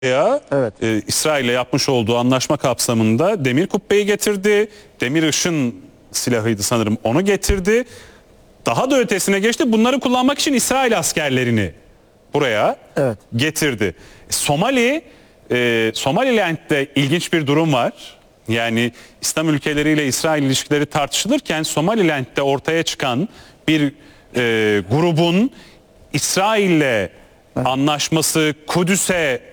Evet. İsrail'le yapmış olduğu anlaşma kapsamında demir kubbeyi getirdi. Demir ışın silahıydı sanırım, onu getirdi. Daha da ötesine geçti. Bunları kullanmak için İsrail askerlerini buraya Evet. getirdi. Somaliland'de ilginç bir durum var. Yani İslam ülkeleriyle İsrail ilişkileri tartışılırken Somaliland'de ortaya çıkan bir grubun İsrail'le anlaşması, Kudüs'e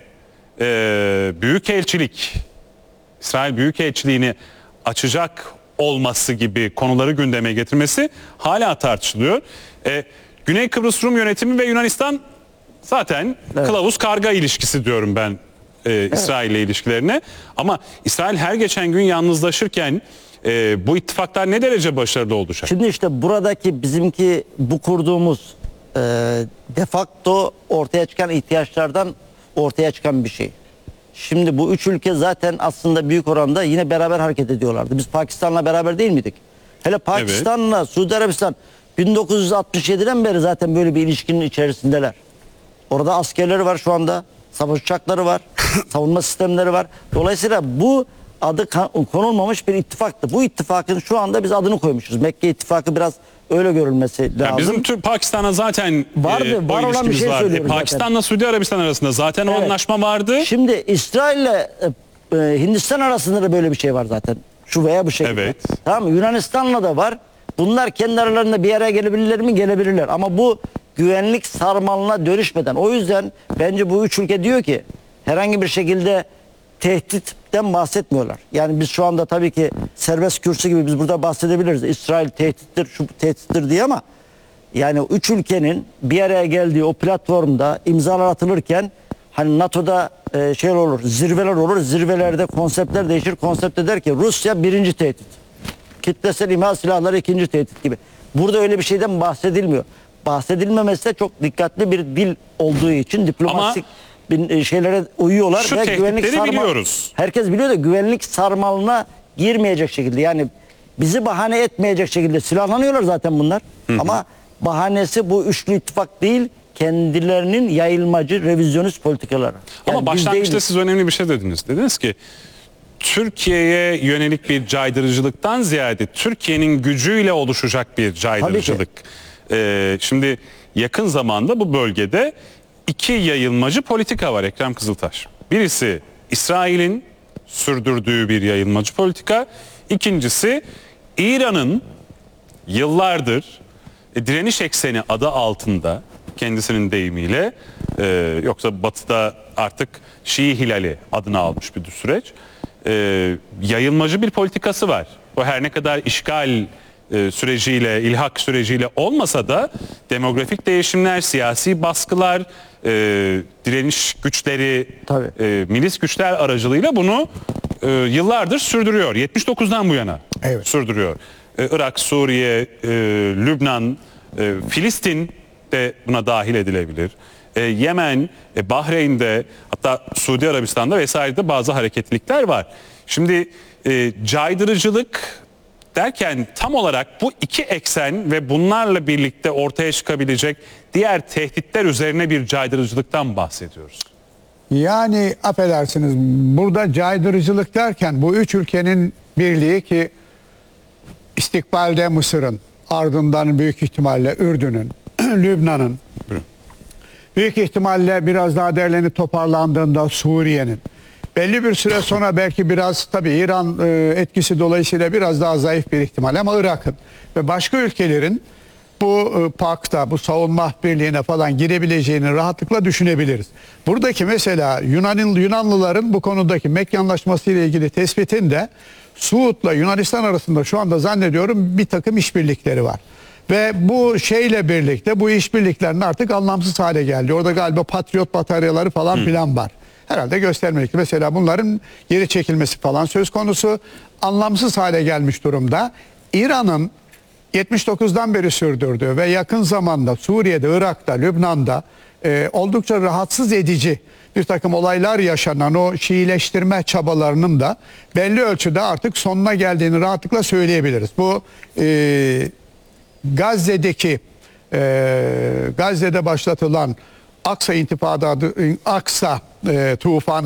büyükelçilik, İsrail büyükelçiliğini açacak olması gibi konuları gündeme getirmesi hala tartışılıyor. Güney Kıbrıs Rum yönetimi ve Yunanistan zaten kılavuz karga ilişkisi diyorum ben İsrail ile ilişkilerine. Ama İsrail her geçen gün yalnızlaşırken bu ittifaklar ne derece başarılı olacak? Şimdi işte buradaki bizimki bu kurduğumuz de facto ortaya çıkan ihtiyaçlardan ortaya çıkan bir şey. Şimdi bu üç ülke zaten aslında büyük oranda yine beraber hareket ediyorlardı. Biz Pakistan'la beraber değil miydik? Hele Pakistan'la Suudi Arabistan 1967'den beri zaten böyle bir ilişkinin içerisindeler. Orada askerleri var şu anda. Savaş uçakları var. Savunma sistemleri var. Dolayısıyla bu adı konulmamış bir ittifaktı. Bu ittifakın şu anda biz adını koymuşuz. Mekke ittifakı biraz öyle görülmesi lazım. Yani bizim Türk Pakistan'a zaten vardı, var olan bir şey söylüyorum Pakistan'la Suudi Arabistan arasında zaten o anlaşma vardı. Şimdi İsrail'le Hindistan arasında da böyle bir şey var zaten. Şu veya bu şekilde. Evet. Tamam mı? Yunanistan'la da var. Bunlar kendi aralarında bir araya gelebilirler mi? Gelebilirler. Ama bu güvenlik sarmalına dönüşmeden. O yüzden bence bu üç ülke diyor ki herhangi bir şekilde tehditten bahsetmiyorlar. Yani biz şu anda tabii ki serbest kürsü gibi biz burada bahsedebiliriz. İsrail tehdittir, şu tehdittir diye ama yani üç ülkenin bir araya geldiği o platformda imzalar atılırken hani NATO'da şey olur, zirveler olur. Zirvelerde konseptler değişir. Konsepte der ki Rusya birinci tehdit. Kitlesel imha silahları ikinci tehdit gibi. Burada öyle bir şeyden bahsedilmiyor. Bahsedilmemesi de çok dikkatli bir dil olduğu için diplomatik şeylere uyuyorlar. Şu ve güvenlik biliyoruz. Herkes biliyor da güvenlik sarmalına girmeyecek şekilde, yani bizi bahane etmeyecek şekilde silahlanıyorlar zaten bunlar. Ama bahanesi bu üçlü ittifak değil, kendilerinin yayılmacı, revizyonist politikaları. Yani ama başlangıçta siz önemli bir şey dediniz. Dediniz ki Türkiye'ye yönelik bir caydırıcılıktan ziyade Türkiye'nin gücüyle oluşacak bir caydırıcılık. Şimdi yakın zamanda bu bölgede iki yayılmacı politika var Ekrem Kızıltaş. Birisi İsrail'in sürdürdüğü bir yayılmacı politika. İkincisi İran'ın yıllardır direniş ekseni adı altında, kendisinin deyimiyle, yoksa Batı'da artık Şii Hilali adını almış bir süreç, yayılmacı bir politikası var. O her ne kadar işgal süreciyle, ilhak süreciyle olmasa da demografik değişimler, siyasi baskılar, direniş güçleri, milis güçler aracılığıyla bunu yıllardır sürdürüyor. 79'dan bu yana sürdürüyor. Irak, Suriye, Lübnan, Filistin de buna dahil edilebilir. Yemen, Bahreyn'de, hatta Suudi Arabistan'da vesairede bazı hareketlilikler var. Şimdi caydırıcılık derken tam olarak bu iki eksen ve bunlarla birlikte ortaya çıkabilecek diğer tehditler üzerine bir caydırıcılıktan bahsediyoruz. Yani affedersiniz, burada caydırıcılık derken bu üç ülkenin birliği ki istikbalde Mısır'ın, ardından büyük ihtimalle Ürdün'ün, Lübnan'ın, büyük ihtimalle biraz daha derlenip toparlandığında Suriye'nin, belli bir süre sonra belki biraz tabii İran etkisi dolayısıyla biraz daha zayıf bir ihtimal ama Irak'ın ve başka ülkelerin bu pakta, bu savunma birliğine falan girebileceğini rahatlıkla düşünebiliriz. Buradaki mesela Yunanlıların bu konudaki Mekke Anlaşması ile ilgili tespitinde Suud'la Yunanistan arasında şu anda zannediyorum bir takım işbirlikleri var. Ve bu şeyle birlikte bu işbirliklerinin artık anlamsız hale geldi. Orada galiba Patriot bataryaları falan filan var. Herhalde göstermelik. Mesela bunların geri çekilmesi falan söz konusu, anlamsız hale gelmiş durumda. İran'ın 79'dan beri sürdürdüğü ve yakın zamanda Suriye'de, Irak'ta, Lübnan'da oldukça rahatsız edici bir takım olaylar yaşanan o Şiileştirme çabalarının da belli ölçüde artık sonuna geldiğini rahatlıkla söyleyebiliriz. Bu Gazze'de başlatılan Aksa İntifada, Aksa tufanı